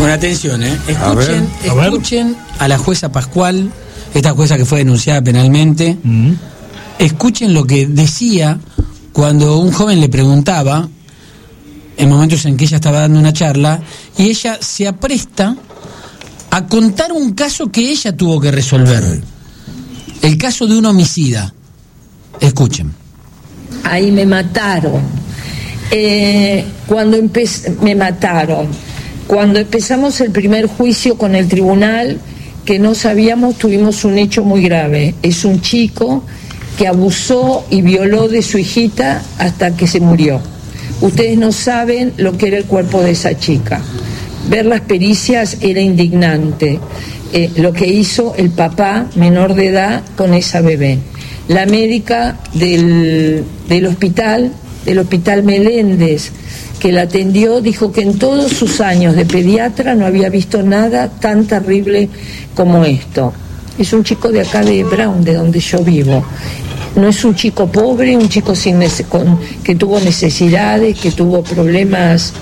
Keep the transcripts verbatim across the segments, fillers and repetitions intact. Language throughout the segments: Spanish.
Bueno, atención, ¿eh? Escuchen, A ver, a escuchen a la jueza Pascual, esta jueza que fue denunciada penalmente. Mm. Escuchen lo que decía cuando un joven le preguntaba, en momentos en que ella estaba dando una charla, y ella se apresta a contar un caso que ella tuvo que resolver. El caso de un homicida. Escuchen. Ahí me mataron. Eh, cuando empe- me mataron. Cuando empezamos el primer juicio con el tribunal, que no sabíamos, tuvimos un hecho muy grave. Es un chico que abusó y violó de su hijita hasta que se murió. Ustedes no saben lo que era el cuerpo de esa chica. Ver las pericias era indignante. Eh, lo que hizo el papá menor de edad con esa bebé. La médica del, del hospital, del hospital Meléndez, que la atendió, dijo que en todos sus años de pediatra no había visto nada tan terrible como esto. Es un chico de acá de Brown, de donde yo vivo. No es un chico pobre, un chico sin nece- con, que tuvo necesidades, que tuvo problemas,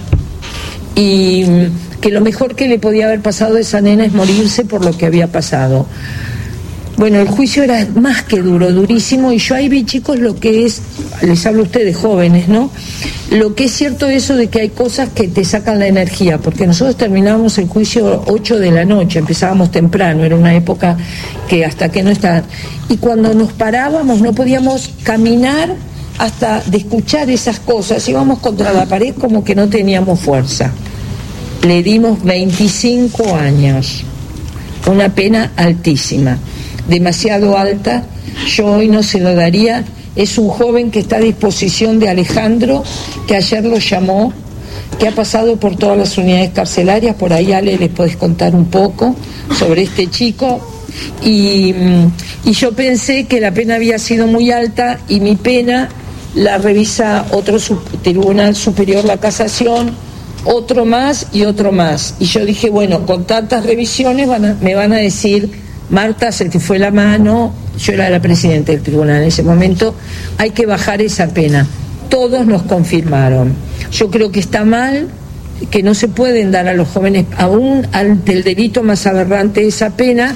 y que lo mejor que le podía haber pasado a esa nena es morirse por lo que había pasado. Bueno, el juicio era más que duro, durísimo, y yo ahí vi, chicos, lo que es, les hablo a ustedes jóvenes, ¿no? Lo que es cierto eso de que hay cosas que te sacan la energía, porque nosotros terminábamos el juicio ocho de la noche, empezábamos temprano, era una época que hasta que no está, y cuando nos parábamos no podíamos caminar hasta de escuchar esas cosas, íbamos contra la pared como que no teníamos fuerza. Le dimos veinticinco años, una pena altísima, demasiado alta. Yo hoy no se lo daría. Es un joven que está a disposición de Alejandro, que ayer lo llamó, que ha pasado por todas las unidades carcelarias. Por ahí, Ale, les podés contar un poco sobre este chico. Y, y yo pensé que la pena había sido muy alta, y mi pena la revisa otro sub, Tribunal Superior, la Casación, otro más y otro más. Y yo dije, bueno, con tantas revisiones van a, me van a decir, Marta, se te fue la mano. Yo era la presidenta del tribunal en ese momento, hay que bajar esa pena. Todos nos confirmaron. Yo creo que está mal, que no se pueden dar a los jóvenes, aún ante el delito más aberrante, esa pena,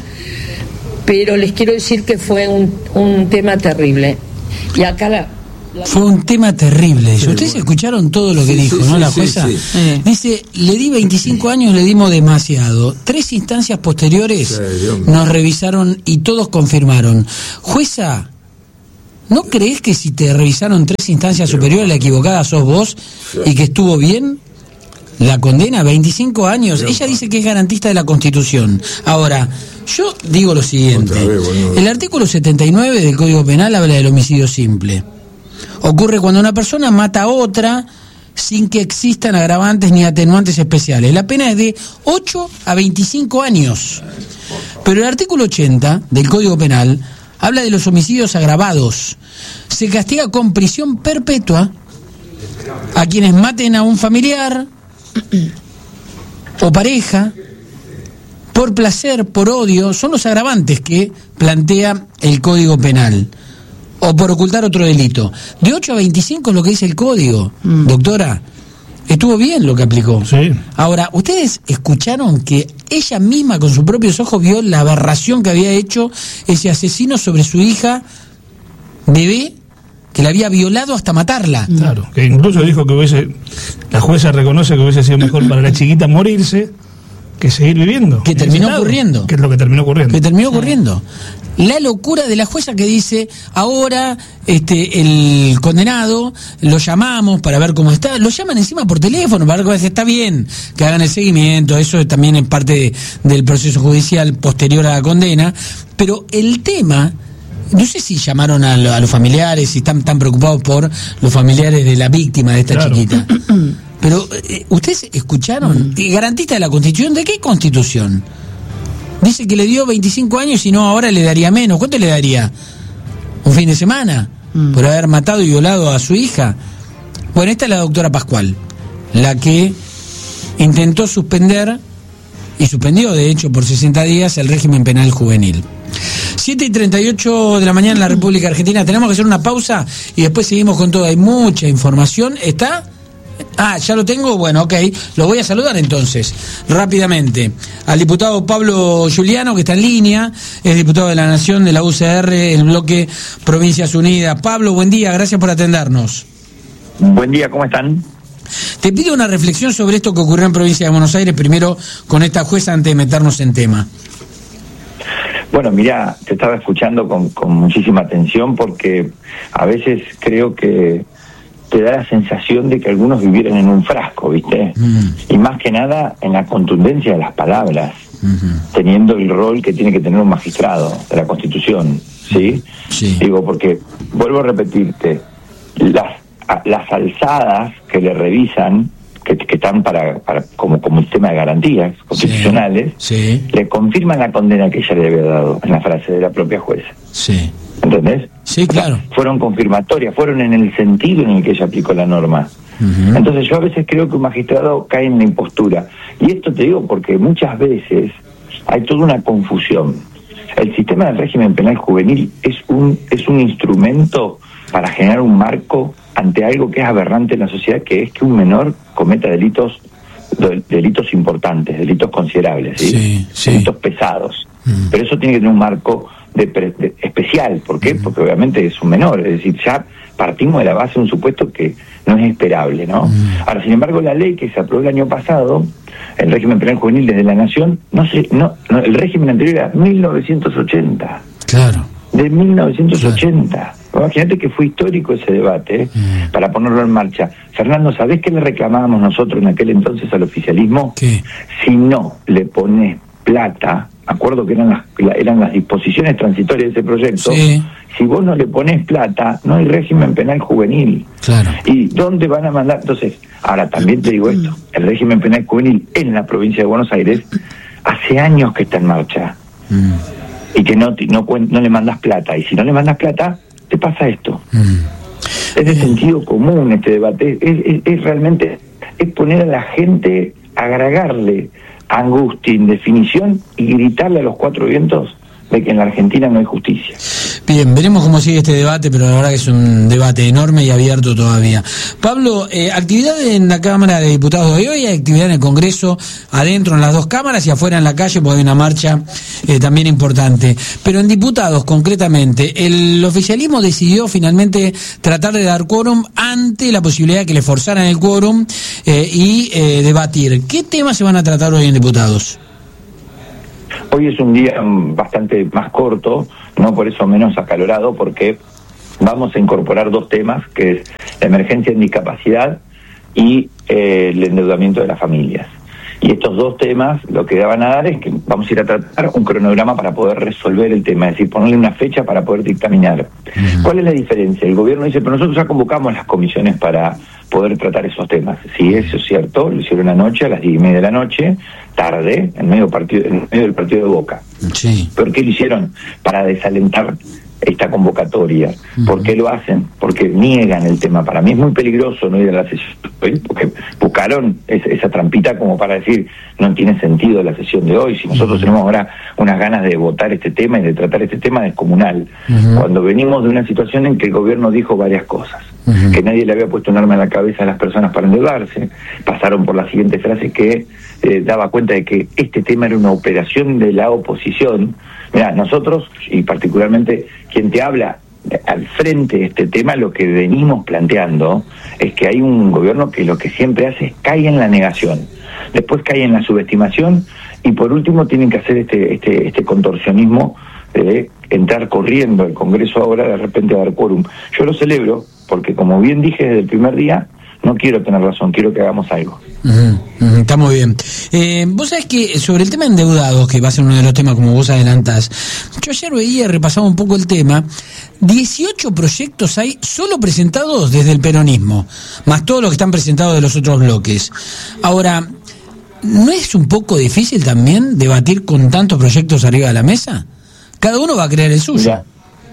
pero les quiero decir que fue un, un tema terrible. Y acá la... Fue un tema terrible. Sí, Ustedes bueno. escucharon todo lo que sí, dijo, sí, ¿no? Sí, la jueza sí, sí. Eh. dice, le di veinticinco años, le dimos demasiado. Tres instancias posteriores sí, nos revisaron y todos confirmaron. Jueza, ¿no crees que si te revisaron tres instancias sí, superiores la equivocada sos vos sí. y que estuvo bien? La condena, veinticinco años. Sí, ella dice que es garantista de la Constitución. Ahora, yo digo lo siguiente. Vez, bueno. El artículo setenta y nueve del Código Penal habla del homicidio simple. Ocurre cuando una persona mata a otra sin que existan agravantes ni atenuantes especiales. La pena es de ocho a veinticinco años. Pero el artículo ochenta del Código Penal habla de los homicidios agravados. Se castiga con prisión perpetua a quienes maten a un familiar o pareja por placer, por odio. Son los agravantes que plantea el Código Penal. O por ocultar otro delito. De ocho a veinticinco es lo que dice el código, mm. doctora. Estuvo bien lo que aplicó. Sí. Ahora, ¿ustedes escucharon que ella misma con sus propios ojos vio la aberración que había hecho ese asesino sobre su hija bebé, que la había violado hasta matarla? Claro, que incluso dijo que hubiese, la jueza reconoce que hubiese sido mejor para la chiquita morirse que seguir viviendo. Que terminó ocurriendo. Que es lo que terminó ocurriendo. Que terminó ocurriendo. La locura de la jueza que dice, ahora este el condenado lo llamamos para ver cómo está, lo llaman encima por teléfono para ver si está bien, que hagan el seguimiento, eso también es parte de, del proceso judicial posterior a la condena, pero el tema, no sé si llamaron a, a los familiares, si están tan preocupados por los familiares de la víctima de esta claro. chiquita, pero eh, ¿ustedes escucharon? Mm. ¿Garantista de la Constitución? ¿De qué Constitución? Dice que le dio veinticinco años y no, ahora le daría menos. ¿Cuánto le daría? ¿Un fin de semana? Mm. Por haber matado y violado a su hija. Bueno, esta es la doctora Pascual, la que intentó suspender, y suspendió de hecho por sesenta días, el régimen penal juvenil. siete y treinta y ocho de la mañana en la República Argentina. Tenemos que hacer una pausa y después seguimos con todo. Hay mucha información. ¿Está? Ah, ¿ya lo tengo? Bueno, ok. Lo voy a saludar entonces, rápidamente. Al diputado Pablo Giuliano, que está en línea, es diputado de la Nación de la U C R, el bloque Provincias Unidas. Pablo, buen día, gracias por atendernos. Buen día, ¿cómo están? Te pido una reflexión sobre esto que ocurrió en Provincia de Buenos Aires, primero con esta jueza antes de meternos en tema. Bueno, mira, te estaba escuchando con, con muchísima atención porque a veces creo que te da la sensación de que algunos vivieran en un frasco, ¿viste? Mm. Y más que nada en la contundencia de las palabras, uh-huh. teniendo el rol que tiene que tener un magistrado de la Constitución, ¿sí? Sí. Digo, porque, vuelvo a repetirte, las, las alzadas que le revisan, que, que están para, para como, como sistema de garantías constitucionales, sí. Sí. le confirman la condena que ella le había dado en la frase de la propia jueza. Sí. ¿Entendés? Sí, claro. O sea, fueron confirmatorias, fueron en el sentido en el que ella aplicó la norma. Uh-huh. Entonces yo a veces creo que un magistrado cae en la impostura. Y esto te digo porque muchas veces hay toda una confusión. El sistema del régimen penal juvenil es un, es un instrumento para generar un marco ante algo que es aberrante en la sociedad, que es que un menor cometa delitos delitos importantes, delitos considerables, ¿sí? Sí, sí. Delitos pesados. Uh-huh. Pero eso tiene que tener un marco De, de, especial. ¿Por qué? Porque obviamente es un menor, es decir, ya partimos de la base de un supuesto que no es esperable, ¿no? Mm. Ahora, sin embargo, la ley que se aprobó el año pasado, el régimen penal juvenil desde la Nación, no sé, no, no el régimen anterior era mil novecientos ochenta. Claro. De mil novecientos ochenta. Claro. Imagínate que fue histórico ese debate, ¿eh? mm. para ponerlo en marcha. Fernando, ¿sabés qué le reclamábamos nosotros en aquel entonces al oficialismo? ¿Qué? Si no le pones plata, acuerdo que eran las eran las disposiciones transitorias de ese proyecto, sí. si vos no le pones plata, no hay régimen penal juvenil. Claro. ¿Y dónde van a mandar? Entonces, ahora también te digo esto, el régimen penal juvenil en la provincia de Buenos Aires hace años que está en marcha. Mm. Y que no, no, no le mandas plata. Y si no le mandas plata, te pasa esto. Mm. Es de sentido común este debate. Es, es, es realmente, es poner a la gente, agregarle angustia, indefinición y gritarle a los cuatro vientos de que en la Argentina no hay justicia. Bien, veremos cómo sigue este debate, pero la verdad que es un debate enorme y abierto todavía. Pablo, eh, actividad en la Cámara de Diputados de hoy, hay actividad en el Congreso, adentro en las dos cámaras y afuera en la calle, porque hay una marcha eh, también importante. Pero en diputados, concretamente, el oficialismo decidió finalmente tratar de dar quórum ante la posibilidad de que le forzaran el quórum eh, y eh, debatir. ¿Qué temas se van a tratar hoy en diputados? Hoy es un día bastante más corto, no por eso menos acalorado, porque vamos a incorporar dos temas, que es la emergencia en discapacidad y eh, el endeudamiento de las familias. Y estos dos temas lo que van a dar es que vamos a ir a tratar un cronograma para poder resolver el tema, es decir, ponerle una fecha para poder dictaminar. Uh-huh. ¿Cuál es la diferencia? El gobierno dice, pero nosotros ya convocamos las comisiones para poder tratar esos temas. Sí, eso es cierto, lo hicieron anoche a las diez y media de la noche, tarde, en medio, partido, en medio del partido de Boca. Sí. ¿Por qué lo hicieron? Para desalentar esta convocatoria. Uh-huh. ¿Por qué lo hacen? Porque niegan el tema. Para mí es muy peligroso no ir a la sesión, porque buscaron esa, esa trampita como para decir, no tiene sentido la sesión de hoy, si nosotros uh-huh. tenemos ahora unas ganas de votar este tema y de tratar este tema descomunal, uh-huh. cuando venimos de una situación en que el gobierno dijo varias cosas, uh-huh. que nadie le había puesto un arma en la cabeza a las personas para endeudarse, pasaron por la siguiente frase que eh, daba cuenta de que este tema era una operación de la oposición. Mira, nosotros, y particularmente quien te habla al frente de este tema, lo que venimos planteando es que hay un gobierno que lo que siempre hace es cae en la negación, después cae en la subestimación y por último tienen que hacer este este este contorsionismo de entrar corriendo al Congreso ahora de repente a dar quórum. Yo lo celebro porque, como bien dije desde el primer día, no quiero tener razón, quiero que hagamos algo. Uh-huh, uh-huh, está muy bien. Eh, vos sabés que sobre el tema endeudados, que va a ser uno de los temas como vos adelantás, yo ayer veía, repasaba un poco el tema, dieciocho proyectos hay solo presentados desde el peronismo, más todos los que están presentados de los otros bloques. Ahora, ¿no es un poco difícil también debatir con tantos proyectos arriba de la mesa? Cada uno va a crear el suyo. Ya.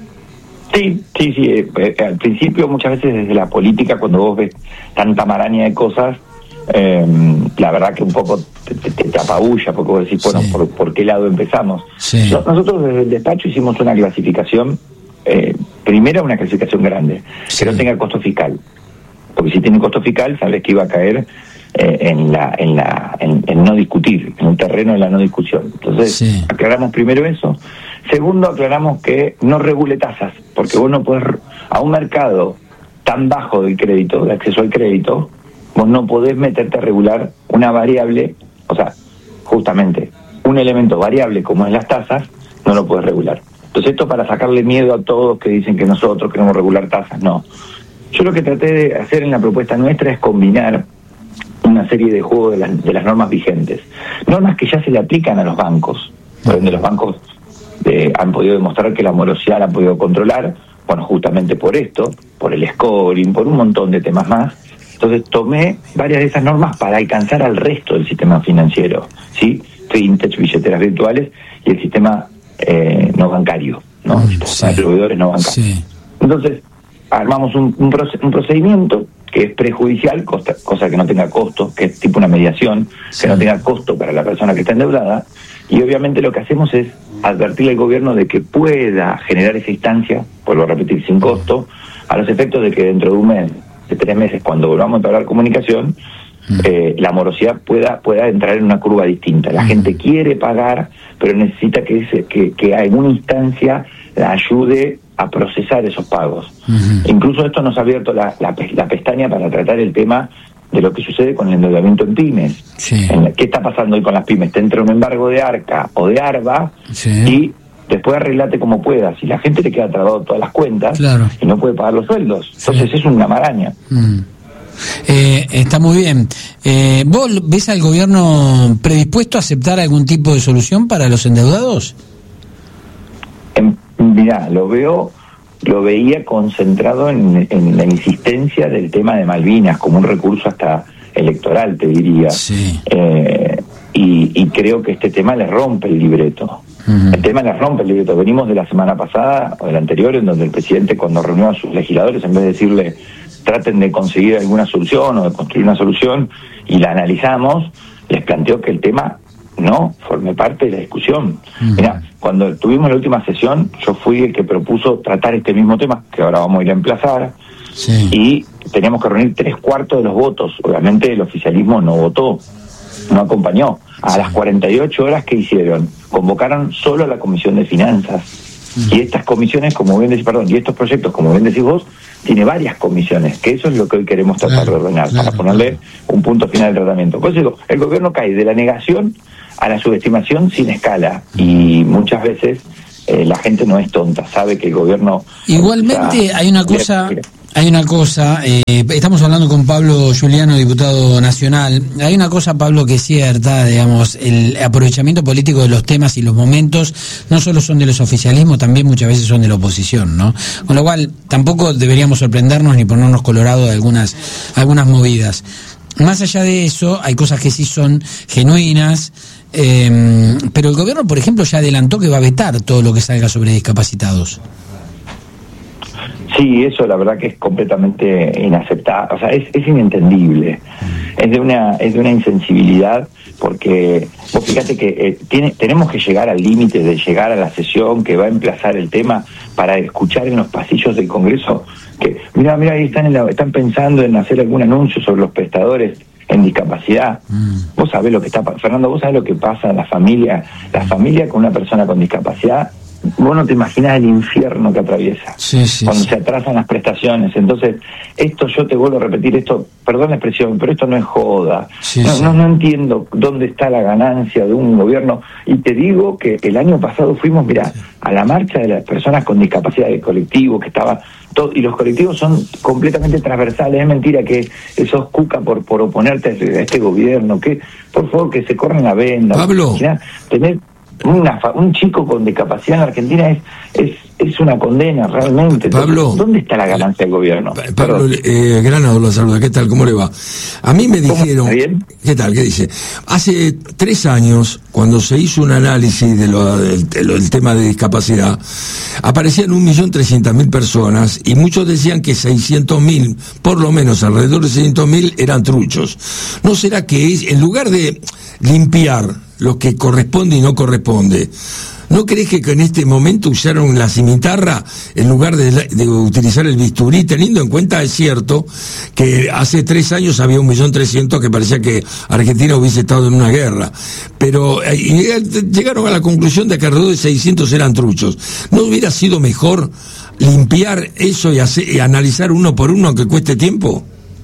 Sí, sí, sí. Eh, eh, al principio, muchas veces desde la política, cuando vos ves tanta maraña de cosas, eh, la verdad que un poco te, te, te apabulla, porque vos decís, bueno, sí. ¿por, ¿por qué lado empezamos? Sí. Nosotros desde el despacho hicimos una clasificación, eh, primero una clasificación grande, sí. que no tenga costo fiscal. porque si tiene costo fiscal, sabes que iba a caer eh, en la en la en, en no discutir, en un terreno de la no discusión. Entonces, sí. aclaramos primero eso. Segundo, aclaramos que no regule tasas, porque vos no podés, a un mercado tan bajo del crédito, de acceso al crédito, vos no podés meterte a regular una variable, o sea, justamente, un elemento variable como es las tasas, no lo podés regular. Entonces esto para sacarle miedo a todos que dicen que nosotros queremos regular tasas, no. Yo lo que traté de hacer en la propuesta nuestra es combinar una serie de juegos de las, de las normas vigentes. Normas que ya se le aplican a los bancos, por donde los bancos eh, han podido demostrar que la morosidad la han podido controlar, bueno, justamente por esto, por el scoring, por un montón de temas más. Entonces tomé varias de esas normas para alcanzar al resto del sistema financiero, ¿sí? Fintech, billeteras virtuales y el sistema eh, no bancario, ¿no? Mm, el sistema sí. de proveedores no bancarios. Sí. Entonces, armamos un, un, proce- un procedimiento que es prejudicial, cosa, cosa que no tenga costo, que es tipo una mediación, sí. que no tenga costo para la persona que está endeudada, y obviamente lo que hacemos es advertirle al gobierno de que pueda generar esa instancia, vuelvo a repetir, sin costo, a los efectos de que dentro de un mes, de tres meses, cuando volvamos a entablar comunicación, eh, la morosidad pueda pueda entrar en una curva distinta. La gente quiere pagar, pero necesita que, ese, que, que alguna instancia la ayude a procesar esos pagos. Uh-huh. Incluso esto nos ha abierto la, la, la pestaña para tratar el tema de lo que sucede con el endeudamiento en pymes. Sí. En la, ¿qué está pasando hoy con las pymes? Te entra un embargo de ARCA o de ARBA, sí. y después arreglate como puedas. Si la gente le queda trabado todas las cuentas, claro. y no puede pagar los sueldos. Entonces sí. es una maraña. Mm. Eh, está muy bien. Eh, ¿Vos ves al gobierno predispuesto a aceptar algún tipo de solución para los endeudados? En, mirá, lo veo, lo veía concentrado en, en la insistencia del tema de Malvinas como un recurso hasta electoral, te diría. Sí. Eh, y, y creo que este tema le rompe el libreto. Uh-huh. El tema le rompe el libreto. Venimos de la semana pasada o de la anterior, en donde el presidente, cuando reunió a sus legisladores, en vez de decirle traten de conseguir alguna solución o de construir una solución, y la analizamos, les planteó que el tema no forme parte de la discusión. Uh-huh. Mirá, cuando tuvimos la última sesión, yo fui el que propuso tratar este mismo tema, que ahora vamos a ir a emplazar, sí. y teníamos que reunir tres cuartos de los votos. Obviamente el oficialismo no votó, no acompañó. A sí. las cuarenta y ocho horas que hicieron, convocaron solo a la Comisión de Finanzas. Uh-huh. Y estas comisiones, como bien decís, perdón, y estos proyectos, como bien decís vos, tiene varias comisiones, que eso es lo que hoy queremos tratar claro, de ordenar, claro, para ponerle claro. un punto final al tratamiento. Por eso digo, el gobierno cae de la negación a la subestimación sin escala, y muchas veces eh, la gente no es tonta, sabe que el gobierno... Igualmente está, hay una cosa... Mira, Hay una cosa, eh, estamos hablando con Pablo Giuliano, diputado nacional. Hay una cosa, Pablo, que es cierta, digamos, el aprovechamiento político de los temas y los momentos no solo son de los oficialismos, también muchas veces son de la oposición, ¿no? Con lo cual, tampoco deberíamos sorprendernos ni ponernos colorados de algunas, algunas movidas. Más allá de eso, hay cosas que sí son genuinas, eh, pero el gobierno, por ejemplo, ya adelantó que va a vetar todo lo que salga sobre discapacitados. Sí, eso la verdad que es completamente inaceptable, o sea, es, es inentendible, es de una es de una insensibilidad, porque vos fíjate que eh, tiene, tenemos que llegar al límite de llegar a la sesión que va a emplazar el tema para escuchar en los pasillos del Congreso que, mira, mira, ahí están, en la, están pensando en hacer algún anuncio sobre los prestadores en discapacidad. Mm. Vos sabés lo que está, Fernando, vos sabés lo que pasa en la familia, la familia con una persona con discapacidad. Vos no te imaginás el infierno que atraviesa sí, sí, cuando sí. se atrasan las prestaciones. Entonces, esto yo te vuelvo a repetir, esto, perdón la expresión, pero esto no es joda. Sí, no, sí. no, no entiendo dónde está la ganancia de un gobierno. Y te digo que el año pasado fuimos, mirá, sí. a la marcha de las personas con discapacidad de colectivo, que estaba todo, y los colectivos son completamente transversales. Es mentira que esos cuca por, por oponerte a este, a este gobierno, que por favor que se corren la venda. Pablo, tener Una, un chico con discapacidad en Argentina es es es una condena realmente. Pablo, ¿dónde está la ganancia del gobierno? Pablo, eh, Granado lo saluda. ¿Qué tal? ¿Cómo le va? A mí me dijeron... ¿Está bien? ¿Qué tal? ¿Qué dice? Hace tres años, cuando se hizo un análisis de lo, del, de lo, del tema de discapacidad, aparecían un millón trescientas mil personas y muchos decían que seiscientos mil, por lo menos alrededor de seiscientos mil, eran truchos. ¿No será que es, en lugar de limpiar lo que corresponde y no corresponde. ¿No crees que en este momento usaron la cimitarra en lugar de, de utilizar el bisturí, teniendo en cuenta, es cierto, que hace tres años había un millón trescientos que parecía que Argentina hubiese estado en una guerra? Pero eh, llegaron a la conclusión de que alrededor de seiscientos eran truchos. ¿No hubiera sido mejor limpiar eso y, hacer, y analizar uno por uno, que cueste tiempo?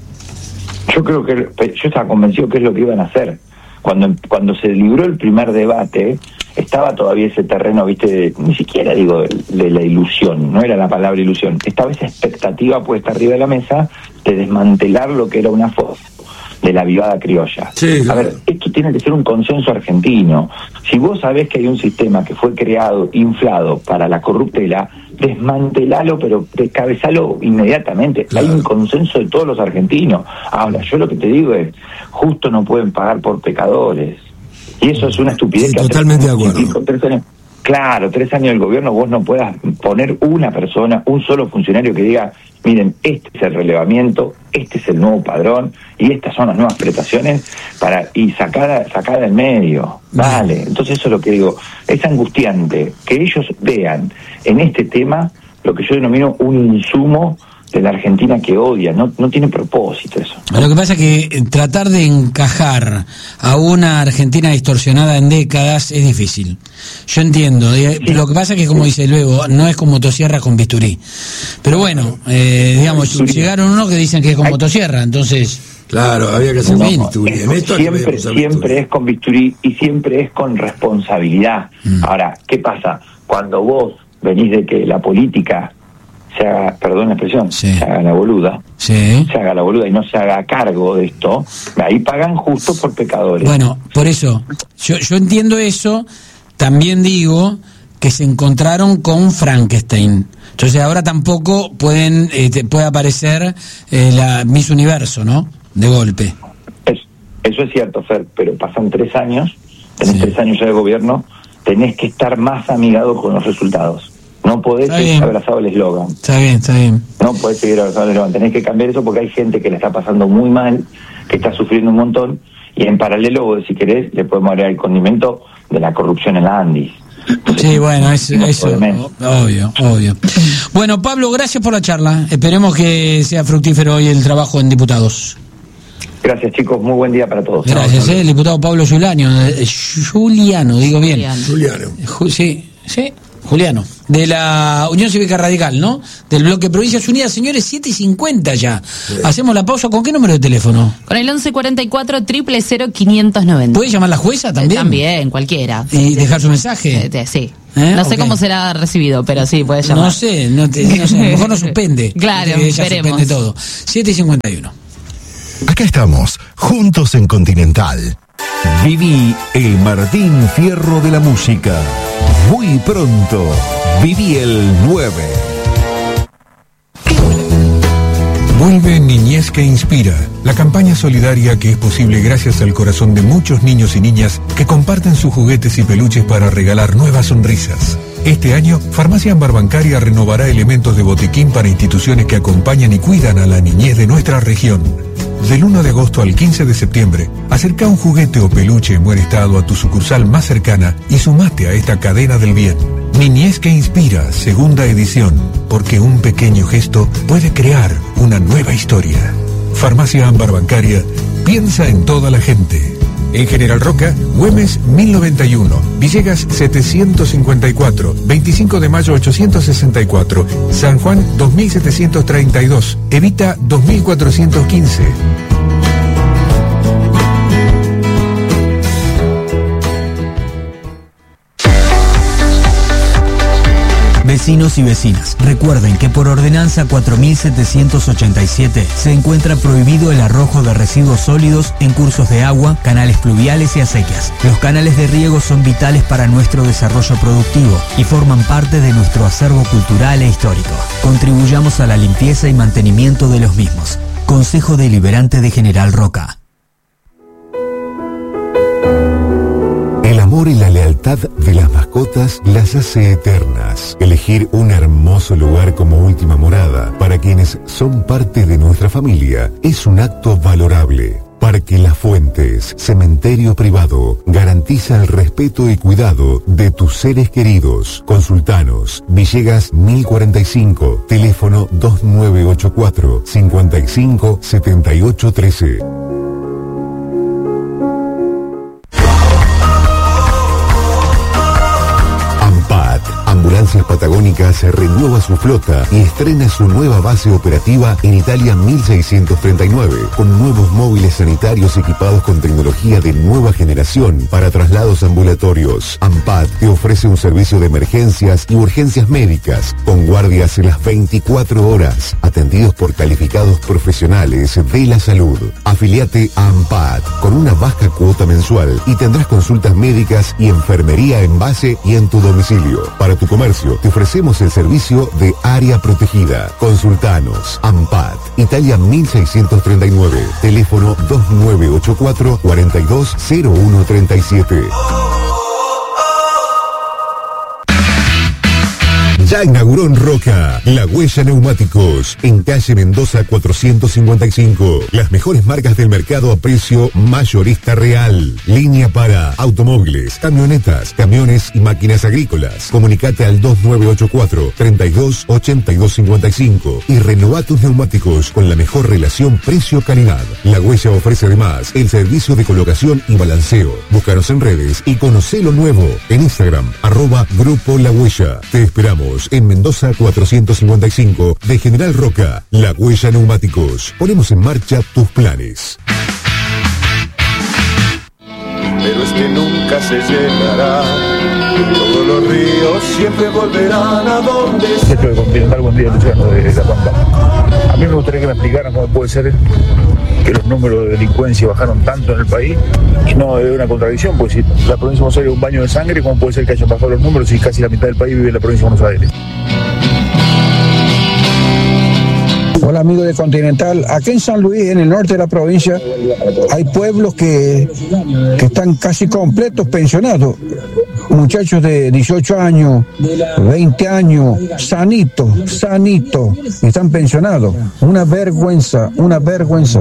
Yo creo que, yo estaba convencido que es lo que iban a hacer. Cuando, cuando se libró el primer debate, estaba todavía ese terreno, viste, de, ni siquiera digo de, de la ilusión, no era la palabra ilusión, estaba esa expectativa puesta arriba de la mesa de desmantelar lo que era una foto de la vivada criolla. Sí, claro. A ver, esto tiene que ser un consenso argentino. Si vos sabés que hay un sistema que fue creado, inflado para la corruptela, desmantelalo, pero descabezalo inmediatamente. Claro. Hay un consenso de todos los argentinos. Ahora, yo lo que te digo es, justo no pueden pagar por pecadores. Y eso es una estupidez. Sí, que totalmente de acuerdo. Cinco, tres años. Claro, tres años del gobierno vos no puedas poner una persona, un solo funcionario que diga, miren, este es el relevamiento, este es el nuevo padrón y estas son las nuevas prestaciones para y sacada sacada del medio. Vale, entonces eso es lo que digo, es angustiante que ellos vean en este tema lo que yo denomino un insumo de la Argentina que odia, no, no tiene propósito eso. Lo que pasa es que tratar de encajar a una Argentina distorsionada en décadas es difícil. Yo entiendo. Sí. Lo que pasa es que, como dice luego, no es con motosierra con bisturí. Pero bueno, eh, digamos, bisturí. Llegaron unos que dicen que es con Hay... motosierra, entonces... Claro, había que hacer no, bisturí. En esto siempre, siempre bisturí. Es con bisturí y siempre es con responsabilidad. Mm. Ahora, ¿qué pasa? Cuando vos venís de que la política se haga, perdón la expresión, sí. se haga la boluda, sí. se haga la boluda y no se haga cargo de esto, ahí pagan justo por pecadores. Bueno, por eso, yo, yo entiendo eso, también digo que se encontraron con Frankenstein. Entonces ahora tampoco pueden eh, te puede aparecer eh, la Miss Universo, ¿no? De golpe. Es, eso es cierto, Fer, pero pasan tres años, tenés sí. tres años ya de gobierno, tenés que estar más amigado con los resultados. No podés seguir abrazado el eslogan. Está bien, está bien. No podés seguir abrazado el eslogan. Tenés que cambiar eso porque hay gente que le está pasando muy mal, que está sufriendo un montón, y en paralelo, si querés, le podemos agregar el condimento de la corrupción en la Andis. Entonces, sí, bueno, eso, eso obvio, obvio. Bueno, Pablo, gracias por la charla. Esperemos que sea fructífero hoy el trabajo en diputados. Gracias, chicos. Muy buen día para todos. Gracias, eh, el diputado Pablo Giuliano. Eh, Giuliano, digo bien. Giuliano. Ju- sí, sí. Juliano, de la Unión Cívica Radical, ¿no? Del bloque Provincias Unidas. Señores, siete y cincuenta ya. Sí. Hacemos la pausa. ¿Con qué número de teléfono? Con el once cuarenta y cuatro, cero cero, quinientos noventa. ¿Puede llamar la jueza también? Eh, también, cualquiera. ¿Y sí, dejar su mensaje? Sí. sí. ¿Eh? No sé okay. cómo será recibido, pero sí, puede llamar. No sé, no, te, no sé, a lo mejor no suspende. Claro, ella veremos. Suspende todo. siete y cincuenta y uno. Acá estamos, juntos en Continental. Viví el Martín Fierro de la música. Muy pronto, viví el nueve. Vuelve Niñez que Inspira, la campaña solidaria que es posible gracias al corazón de muchos niños y niñas que comparten sus juguetes y peluches para regalar nuevas sonrisas. Este año, Farmacia Ámbar Bancaria renovará elementos de botiquín para instituciones que acompañan y cuidan a la niñez de nuestra región. Del uno de agosto al quince de septiembre, acerca un juguete o peluche en buen estado a tu sucursal más cercana y sumate a esta cadena del bien. Niñez que Inspira, segunda edición, porque un pequeño gesto puede crear una nueva historia. Farmacia Ámbar Bancaria, piensa en toda la gente. En General Roca, Güemes mil noventa y uno, Villegas setecientos cincuenta y cuatro, veinticinco de mayo ochocientos sesenta y cuatro, San Juan dos mil setecientos treinta y dos, Evita dos mil cuatrocientos quince. Vecinos y vecinas, recuerden que por ordenanza cuatro mil setecientos ochenta y siete se encuentra prohibido el arrojo de residuos sólidos en cursos de agua, canales pluviales y acequias. Los canales de riego son vitales para nuestro desarrollo productivo y forman parte de nuestro acervo cultural e histórico. Contribuyamos a la limpieza y mantenimiento de los mismos. Consejo Deliberante de General Roca. El amor y la lealtad de las mascotas las hace eternas. Elegir un hermoso lugar como última morada para quienes son parte de nuestra familia es un acto valorable. Parque Las Fuentes, cementerio privado, garantiza el respeto y cuidado de tus seres queridos. Consultanos, Villegas mil cuarenta y cinco, teléfono dos nueve ocho cuatro, cinco cinco, siete ocho uno tres. Ambulancias Patagónicas renueva su flota y estrena su nueva base operativa en Italia mil seiscientos treinta y nueve, con nuevos móviles sanitarios equipados con tecnología de nueva generación para traslados ambulatorios. AMPAT te ofrece un servicio de emergencias y urgencias médicas, con guardias en las veinticuatro horas, atendidos por calificados profesionales de la salud. Afiliate a AMPAT con una baja cuota mensual y tendrás consultas médicas y enfermería en base y en tu domicilio. Para tu comercio, te ofrecemos el servicio de área protegida. Consultanos. AMPAT, Italia mil seiscientos treinta y nueve, teléfono dos nueve ocho cuatro, cuatro dos cero uno tres siete. Ya inauguró en Roca, La Huella Neumáticos, en calle Mendoza cuatrocientos cincuenta y cinco. Las mejores marcas del mercado a precio mayorista real. Línea para automóviles, camionetas, camiones y máquinas agrícolas. Comunicate al dos nueve ocho cuatro, treinta y dos, ochenta y dos cincuenta y cinco y renová tus neumáticos con la mejor relación precio-calidad. La Huella ofrece además el servicio de colocación y balanceo. Búscanos en redes y conocé lo nuevo. En Instagram, arroba Grupo La Huella. Te esperamos en Mendoza cuatrocientos cincuenta y cinco de General Roca. La Huella Neumáticos. Ponemos en marcha tus planes. Pero es que nunca se llenará. Todos los ríos siempre volverán a donde se... Esto de Continental, buen día, Luciano de La Pampa. A mí me gustaría que me explicaran cómo puede ser que los números de delincuencia bajaron tanto en el país, y no es una contradicción, porque si la provincia de Buenos Aires es un baño de sangre, ¿cómo puede ser que hayan bajado los números si casi la mitad del país vive en la provincia de Buenos Aires? Hola amigos de Continental, aquí en San Luis, en el norte de la provincia, hay pueblos que, que están casi completos pensionados. Muchachos de dieciocho años, veinte años, sanitos, sanitos, están pensionados. Una vergüenza, una vergüenza.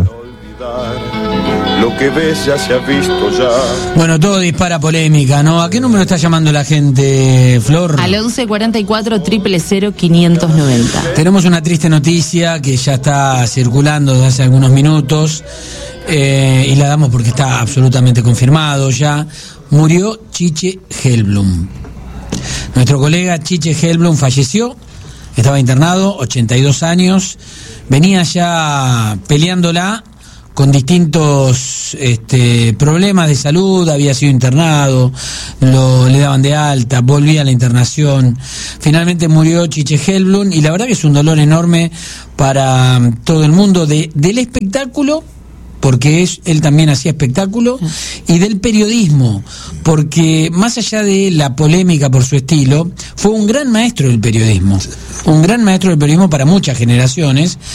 Lo que ves ya se ha visto ya. Bueno, todo dispara polémica, ¿no? ¿A qué número está llamando la gente, Flor? Al once cuarenta y cuatro, cero cero cero, quinientos noventa. Tenemos una triste noticia que ya está circulando desde hace algunos minutos, eh, y la damos porque está absolutamente confirmado ya. Murió Chiche Helblum. Nuestro colega Chiche Helblum falleció, estaba internado, ochenta y dos años, venía ya peleándola con distintos este, problemas de salud, había sido internado, lo, le daban de alta, volvía a la internación. Finalmente murió Chiche Helblum y la verdad que es un dolor enorme para todo el mundo de, del espectáculo, porque es, él también hacía espectáculo, y del periodismo, porque más allá de la polémica por su estilo, fue un gran maestro del periodismo, un gran maestro del periodismo para muchas generaciones.